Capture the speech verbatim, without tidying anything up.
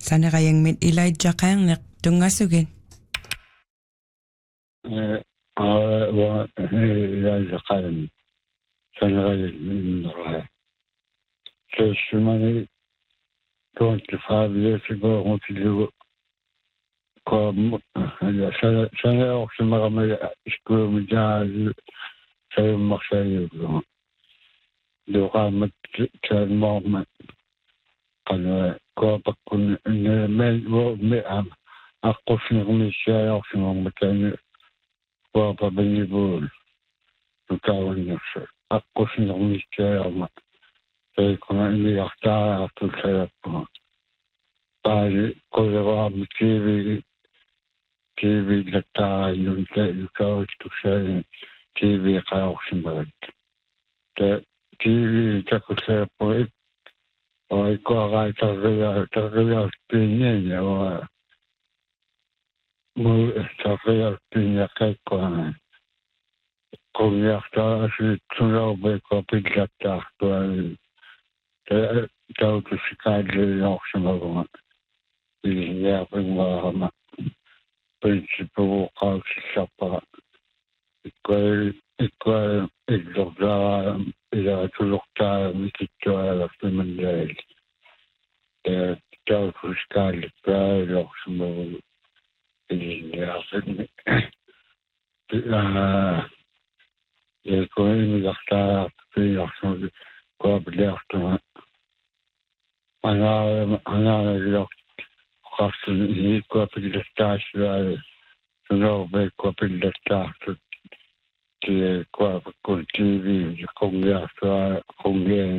saneriangmit ilaitjaqaangeq tungasugin eh ah wa ilaitjaqaangeq saneriangmit Sesumani twenty-five years ago ngutilu ko ya sana sana oximagama iskuumijaa saya maksayo do qamat tsalmoorma qana ko pakkun mel wo me am aqusnermissaayarsimorma taani wa pabenibul tukaawannersa aqusnermissaayarma sai kuna ini yakta tu saya pun pai kolera mitivi tivi lakta yunte yukau tu saya tivi kau simbat te tivi takut saya pun oh iko agai terkaya terkaya pinya ya wah mu terkaya pinya kai kau kau yakta si tunau berkopi lakta tu Tahu tu sekali yang semua ini ya pengaruh prinsip kau siapa ikut ikut ikut dah ia tu lokal itu adalah pemenjel tahu tu sekali yang semua ini ya ah ya kau ini lokal yang semua kau belajar tu Ana ana yok kasın iyi kopil taşlar no be kopil taşlar ki ko kultivi kongia sa kongia